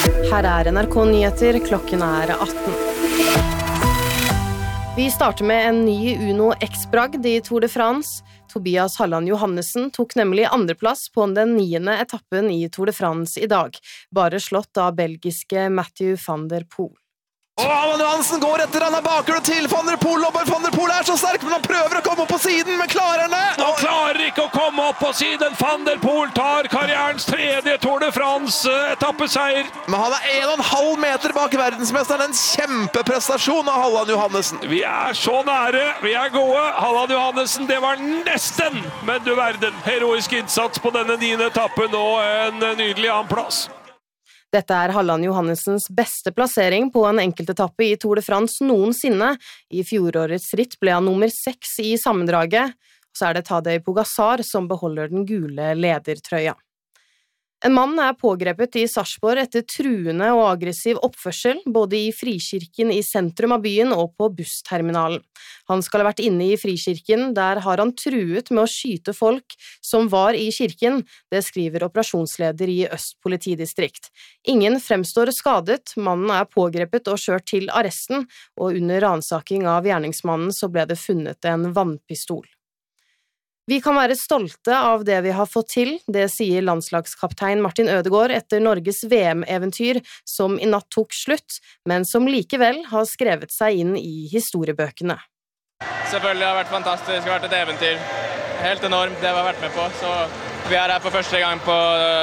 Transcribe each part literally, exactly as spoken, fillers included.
Her er N R K Nyheter, klokken er atten. Vi starter med en ny Uno X-bragd i Tour de France. Tobias Halland Johannessen tok nemlig andreplass på den niende etappen i Tour de France i dag, bare slått av belgiske Mathieu van der Poel. Og Halland Johannessen går etter, han er bakhjulet til Van der Poel, og Van der Poel er så sterk, men han prøver å komme opp på siden, men klarer han det? Han klarer ikke å komme opp på siden. Van der Poel tar karrierens tredje Tour de France etappeseier. Men han er en og en halv meter bak verdensmesteren, en kjempeprestasjon av Halland Johannessen. Vi er så nære, vi er gode. Halland Johannessen, det var nesten, men du verden, heroisk innsats på denne niende etappen og en nydelig annen plass. Dette er Halland Johannessens beste plassering på en enkeltetappe i Tour de France noensinne. I fjorårets ritt ble han nummer seks i sammendraget, og så er det Tadej Pogačar som beholder den gule ledertrøya. En mann er pågrepet i Sarpsborg etter truende og aggressiv oppførsel, både i Frikirken i sentrum av byen og på bussterminalen. Han skal ha vært inne i Frikirken, der har han truet med å skyte folk som var i kirken, det skriver operasjonsleder i Øst politidistrikt. Ingen fremstår skadet, mannen er pågrepet og kjørt til arresten, og under ransaking av gjerningsmannen så ble det funnet en vannpistol. Vi kan være stolte av det vi har fått til, det sier landslagskaptein Martin Ødegaard etter Norges V M-eventyr som i natt tok slutt, men som likevel har skrevet seg inn i historiebøkene. Selvfølgelig har det vært fantastisk, det har vært et eventyr. Helt enormt det vi har vært med på, så vi er her for første gang på,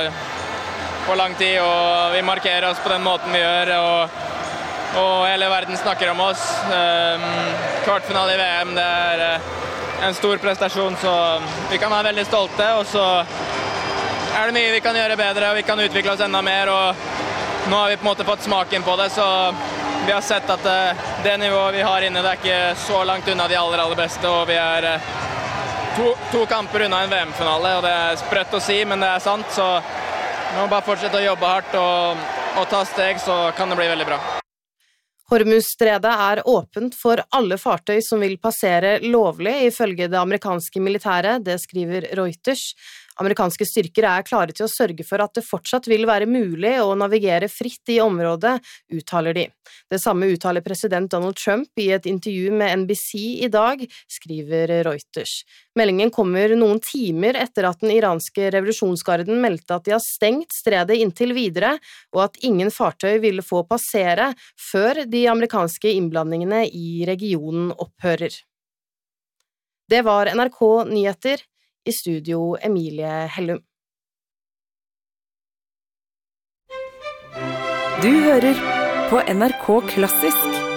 på lang tid, og vi markerer oss på den måten vi gjør, og, og hele verden snakker om oss. Um, kvartfinale i V M, det er en stor prestasjon, så vi kan være veldig stolte, og så er det mye vi kan gjøre bedre, og vi kan utvikle oss enda mer, og nå har vi på en måte fått smaken på det, så vi har sett at det nivået vi har inne, det er ikke så langt unna de aller, aller beste, og vi er to, to kamper unna en V M-finale, og det er sprøtt å si, men det er sant, så vi må bare fortsette å jobbe hardt og, og ta steg, så kan det bli veldig bra. Hormuzstredet er åpent for alle fartøy som vil passere lovlig, ifølge det amerikanske militæret, det skriver Reuters. Amerikanske styrker er klare til å sørge for at det fortsatt vil være mulig å navigere fritt i området, uttaler de. Det samme uttaler president Donald Trump i et intervju med N B C i dag, skriver Reuters. Meldingen kommer noen timer etter at den iranske revolusjonsgarden meldte at de har stengt stredet inntil videre, og at ingen fartøy ville få passere før de amerikanske innblandingene i regionen opphører. Det var N R K Nyheter. I studio Emilie Hellum. Du hører på N R K Klassisk.